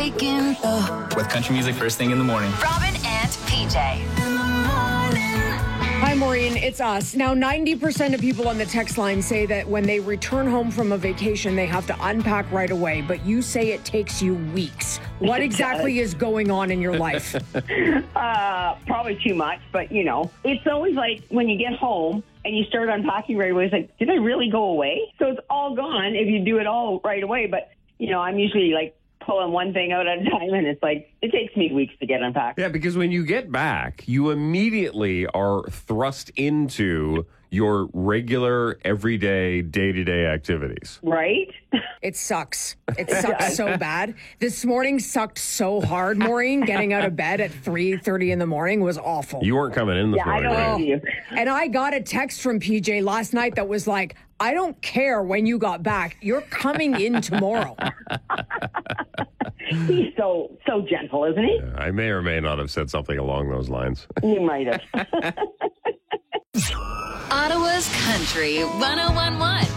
waking up. With country music first thing in the morning. Robin and PJ. Hi, Maureen. It's us. Now, 90% of people on the text line say that when they return home from a vacation, they have to unpack right away. But you say it takes you weeks. What exactly is going on in your life? Probably too much, but it's always like when you get home and you start unpacking right away, it's like, did I really go away? So it's all gone if you do it all right away. But, I'm usually like pulling one thing out at a time, and it's like, it takes me weeks to get unpacked. Yeah, because when you get back, you immediately are thrust into your regular, everyday, day-to-day activities. Right? It sucks. It sucks so bad. This morning sucked so hard, Maureen. Getting out of bed at 3:30 in the morning was awful. You weren't coming in this I morning, know right? you. And I got a text from PJ last night that was like, I don't care when you got back. You're coming in tomorrow. He's so gentle, isn't he? I may or may not have said something along those lines. You might have. Ottawa's Country 101.1.